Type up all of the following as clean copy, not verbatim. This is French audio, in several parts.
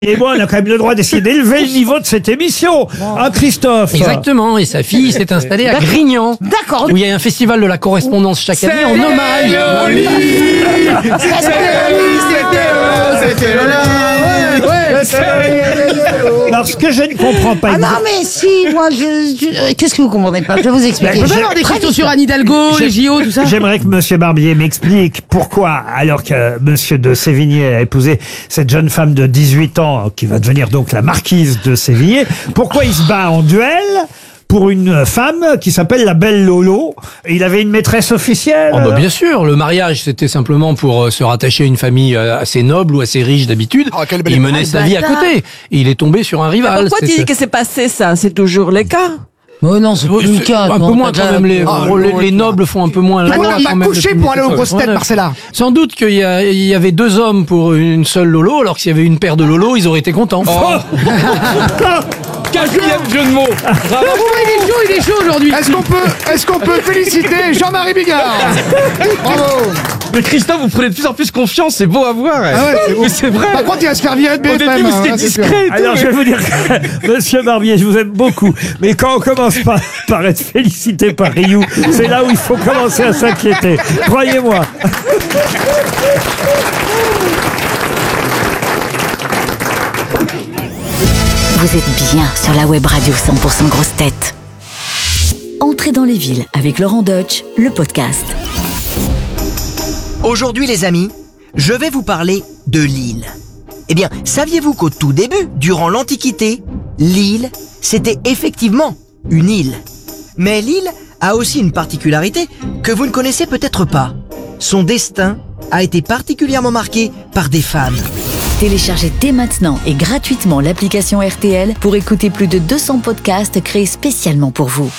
Et moi, on a quand même le droit d'essayer d'élever le niveau de cette émission. Hein, Christophe? Exactement, et sa fille s'est installée à Grignan. D'accord. Où il y a un festival de la correspondance chaque année en hommage. Alors, ce que je ne comprends pas... Ah non, mais si, moi, qu'est-ce que vous comprenez pas? Je vais vous expliquer. On peut pas avoir des questions sur Anne Hidalgo, les JO, tout ça? J'aimerais que Monsieur Barbier m'explique pourquoi, alors que Monsieur de Sévigné a épousé cette jeune femme de 18 ans, qui va devenir donc la marquise de Sévigné, pourquoi il se bat en duel pour une femme qui s'appelle la belle Lolo. Il avait une maîtresse officielle. Oh bah bien sûr, le mariage c'était simplement pour se rattacher à une famille assez noble ou assez riche d'habitude. Il menait sa vie à côté. Et il est tombé sur un rival. Pourquoi tu dis que c'est passé ça? C'est toujours le cas. Oh non, c'est plus le cas. Un peu moins quand même. Les nobles font un peu moins. On n'a pas couché pour aller aux grosses têtes, Marcella. Sans doute qu'il y avait 2 hommes pour une seule Lolo, alors que s'il y avait une paire de Lolo, ils auraient été contents. Quatrième jeu de mots. Bravo. Il est chaud aujourd'hui. Est-ce qu'on peut féliciter Jean-Marie Bigard? Bravo. Mais Christophe, vous prenez de plus en plus confiance, c'est beau à voir. Ah ouais, c'est beau. Mais c'est vrai. Par contre, il va se faire virer de Au BFM. début, vous étiez discret. Alors, je vais vous dire que, Monsieur Barbier, je vous aime beaucoup. Mais quand on commence par être félicité par Rioux, c'est là où il faut commencer à s'inquiéter. Croyez-moi. Vous êtes bien sur la web radio 100% grosses têtes. Entrez dans les villes avec Laurent Deutsch, le podcast. Aujourd'hui les amis, je vais vous parler de Lille. Eh bien, saviez-vous qu'au tout début, durant l'Antiquité, Lille, c'était effectivement une île. Mais Lille a aussi une particularité que vous ne connaissez peut-être pas. Son destin a été particulièrement marqué par des femmes. Téléchargez dès maintenant et gratuitement l'application RTL pour écouter plus de 200 podcasts créés spécialement pour vous.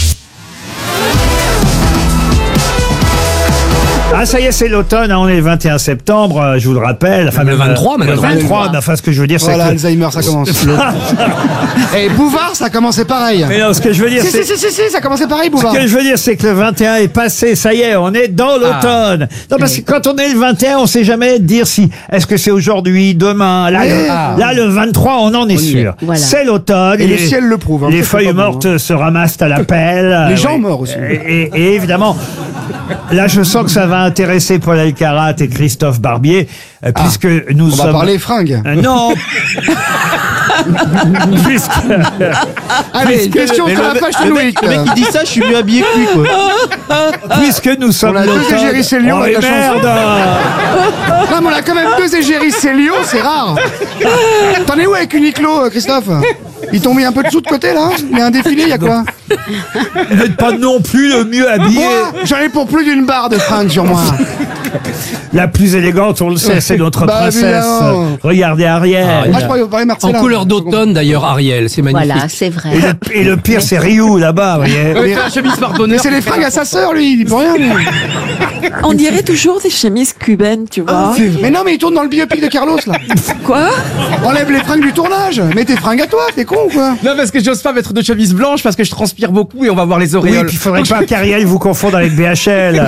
Ah, ça y est, c'est l'automne, hein, on est le 21 septembre, je vous le rappelle. Enfin, Le 23, le maintenant. 23, mais enfin, ce que je veux dire, c'est Voilà, que... Alzheimer, ça commence. Et Bouvard, ça a commencé pareil. Mais non, ce que je veux dire, c'est... Si, ça a commencé pareil, Ce Bouvard. que je veux dire, c'est que le 21 est passé, ça y est, on est dans l'automne. Non, parce que quand on est le 21, on sait jamais dire si, est-ce que c'est aujourd'hui, demain, là, le 23, on en est sûr. Voilà. C'est l'automne. Et le ciel le prouve. Hein, Les c'est feuilles pas bon, mortes hein. se ramassent à la pelle. Les gens morts aussi. Et évidemment, là, je sens que ça va intéresser Paul Elkarat et Christophe Barbier, puisque nous On sommes... va parler fringues. Non. Puisque... Allez, une question sur la Fashion Week. Le mec qui dit ça, je suis mieux habillé que lui, quoi. Puisque nous sommes On a 2 l'automne... égéries Célio Oh, avec la merde. chanson. Non, mais on a quand même 2 égéries Célio, c'est rare. T'en es où avec Uniqlo, Christophe? Ils t'ont mis un peu de sous de côté, là? Il y a un défilé, il y a quoi? Vous n'êtes pas non plus le mieux habillé. Moi, j'en ai pour plus d'une barre de fringues sur moi. La plus élégante, on le sait, c'est notre Bah, princesse. évidemment. Regardez Ariel. Ah, je croyais vous parler En Marcella. couleur d'automne d'ailleurs, Ariel, c'est magnifique. Voilà, c'est vrai. Et le pire, c'est Ryu, là-bas, vous voyez. Ouais, la chemise par Mais bonheur. c'est les fringues à sa sœur, lui, il dit pour rien. lui. On dirait toujours des chemises cubaines, tu vois. Mais non, mais il tourne dans le biopic de Carlos, là. Quoi? Enlève les fringues du tournage. Mets tes fringues à toi, t'es con ou quoi? Non, parce que j'ose pas mettre de chemise blanche parce que je transpire beaucoup et on va voir les Oui, auréoles. puis il faudrait pas qu'Ariel vous confonde avec BHL.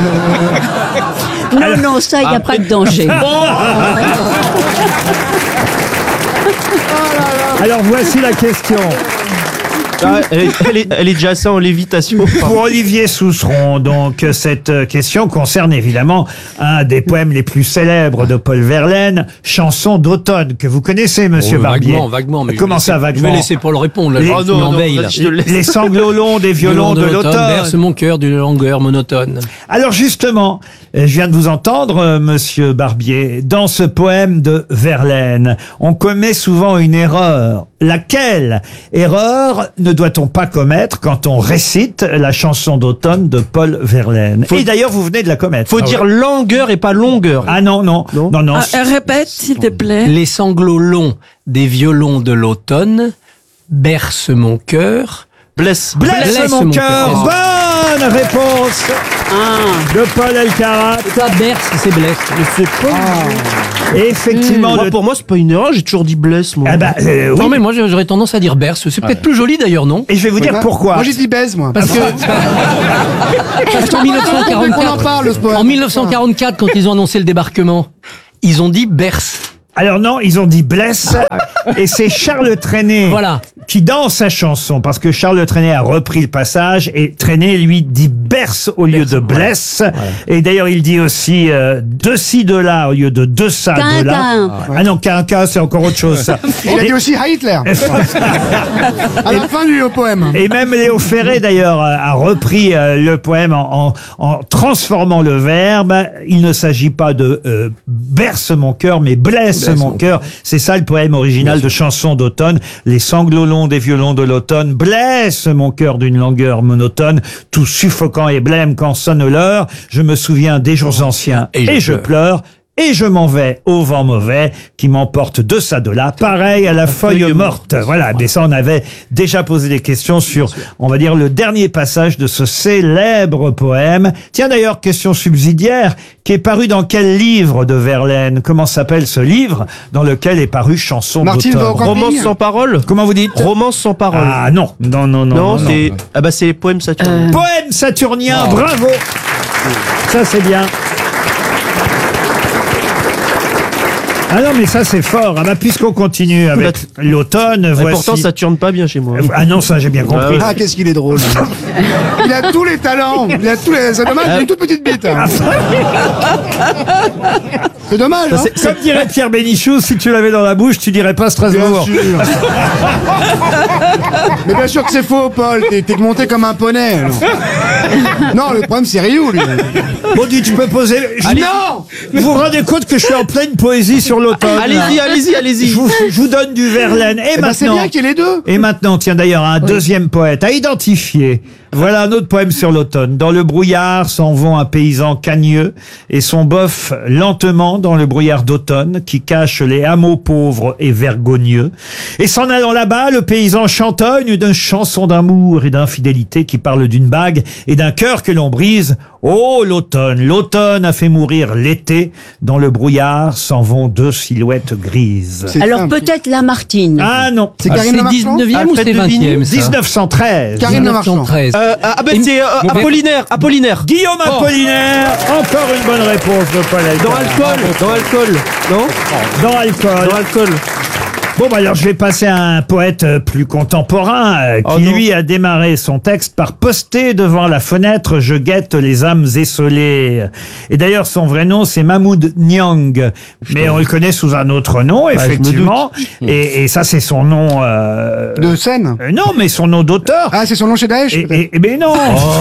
Non, ça, il n'y a pas de danger. Alors voici la question. Ah, elle est déjà ça en lévitation. Pour Olivier Sousseron, donc, cette question concerne évidemment un des poèmes les plus célèbres de Paul Verlaine, Chanson d'automne, que vous connaissez, monsieur Barbier. Vaguement. Mais Comment ça, Je vaguement? vais laisser Paul répondre, là. Les- Je Oh non, m'embaille, là. vas-y, je te laisse. Les sanglots longs des violons de l'automne. Berce mon cœur d'une longueur monotone. Alors justement, je viens de vous entendre, monsieur Barbier, dans ce poème de Verlaine, on commet souvent une erreur. Laquelle erreur ne doit-on pas commettre quand on récite la chanson d'automne de Paul Verlaine? Et d'ailleurs, vous venez de la commettre. Faut dire langueur et pas longueur. Ah non. Répète, s'il te plaît. Les sanglots longs des violons de l'automne bercent mon cœur. Blesse. Blesse mon cœur. Bonne réponse de Paul Elkarat. Ça berce, c'est blesse. Et effectivement, Moi, pour moi, c'est pas une erreur, j'ai toujours dit blesse, moi. Ah bah, oui. Non mais moi j'aurais tendance à dire berce. C'est peut-être plus joli d'ailleurs, non? Et je vais vous dire pourquoi. Moi, j'ai dit baise, moi. Parce qu'en On en 1944, parle, ce poème. en 1944, quand ils ont annoncé le débarquement, ils ont dit berce. Alors non, ils ont dit Blesse, et c'est Charles Trenet Voilà. qui dans sa chanson, parce que Charles Trenet a repris le passage, et Trenet lui dit berce au lieu de blesse, et d'ailleurs il dit aussi de ci de là au lieu de ça de là. Ah non, quinquin c'est encore autre chose ça. Il a dit aussi à Hitler. À la fin du poème. Et même Léo Ferré d'ailleurs a repris le poème en transformant le verbe. Il ne s'agit pas de berce mon cœur, mais blesse mon cœur. C'est ça le poème original de Chanson d'automne. Les sanglots longs des violons de l'automne blessent mon cœur d'une langueur monotone, tout suffocant et blême quand sonne l'heure. Je me souviens des jours anciens et je pleure. Et je m'en vais au vent mauvais qui m'emporte de ça de là, pareil à la feuille morte. Voilà, mais ça on avait déjà posé des questions sur, on va dire, le dernier passage de ce célèbre poème. Tiens d'ailleurs, question subsidiaire, qui est paru dans quel livre de Verlaine? Comment s'appelle ce livre dans lequel est paru Chanson Martine d'automne? va au camping. Romance sans parole. Comment vous dites? Romance sans parole. Ah non, non, non, non. non, c'est ah bah c'est les poèmes saturniens. Poème saturnien, bravo. Ça c'est bien. Ah non, mais ça c'est fort. Ah bah puisqu'on continue avec l'automne, Et voici... pourtant ça tourne pas bien chez moi. Ah non, ça j'ai bien compris. Ah, qu'est-ce qu'il est drôle. Il a tous les talents. Il a tous les... C'est dommage, il a une toute petite bite. Hein. C'est dommage, hein. Comme dirait Pierre Bénichou, si tu l'avais dans la bouche, tu dirais pas Bien Strasbourg. sûr. Mais bien sûr que c'est faux, Paul. T'es monté comme un poney. alors. Non, le problème c'est Rio, lui. Bon, dis, tu peux poser... Non. Vous vous rendez compte que je suis en pleine poésie sur l'automne? Allez-y. Je vous donne du Verlaine. Et Eh ben, c'est maintenant... bien qu'il y ait les deux. Et maintenant, tiens d'ailleurs, un deuxième poète à identifier. Voilà un autre poème sur l'automne. Dans le brouillard s'en vont un paysan cagneux et son boeuf lentement dans le brouillard d'automne qui cache les hameaux pauvres et vergogneux. Et s'en allant là-bas, le paysan chantonne d'une chanson d'amour et d'infidélité qui parle d'une bague et d'un cœur que l'on brise. Oh, l'automne, l'automne a fait mourir l'été. Dans le brouillard s'en vont deux silhouettes grises. C'est Alors simple. peut-être Lamartine. Ah non, C'est Karine Le Marchand. 19e ou c'est 20e ça 1913. Karine Le Marchand. 1913. C'est Apollinaire. Guillaume Apollinaire, encore une bonne réponse de Paul Elton. Dans alcool, non? Dans Alcool. Bon, bah alors je vais passer à un poète plus contemporain qui, lui, a démarré son texte par poster devant la fenêtre « Je guette les âmes essolées ». Et d'ailleurs, son vrai nom, c'est Mahmoud Niang. Mais on le connaît sous un autre nom, effectivement. Et ça, c'est son nom... De scène. non, mais son nom d'auteur. Ah, c'est son nom chez Daesh, peut-être. Mais non.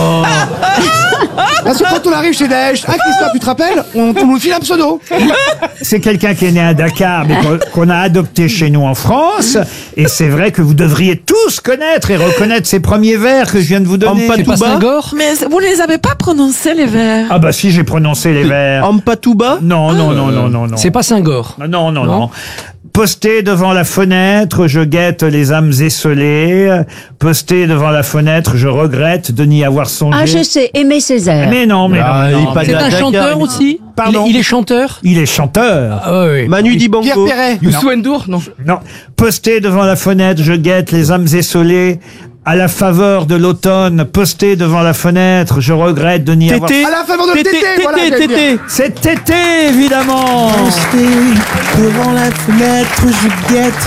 Parce que quand on arrive chez Daesh, ah Christophe, tu te rappelles, on nous file un pseudo. C'est quelqu'un qui est né à Dakar, mais qu'on a adopté chez nous en France. Et c'est vrai que vous devriez tous connaître et reconnaître ces premiers vers que je viens de vous donner. C'est pas Senghor? Mais vous ne les avez pas prononcés, les vers. Ah bah si, j'ai prononcé les vers. Ampatouba. Non. C'est pas Senghor. Non. Posté devant la fenêtre, je guette les âmes esselées. Posté devant la fenêtre, je regrette de n'y avoir songé. Ah, je sais, Aimé Césaire. Mais non. C'est un chanteur aussi? Pardon. Il est chanteur? Il est chanteur. Ah oui. Manu Pierre Dibango. Perret. Youssou N'Dour, non? Non. Posté devant la fenêtre, je guette les âmes esselées. À la faveur de l'automne, posté devant la fenêtre, je regrette de n'y avoir... À la faveur de Tété, voilà. j'allais dire. C'est Tété, évidemment. Devant la fenêtre, je guette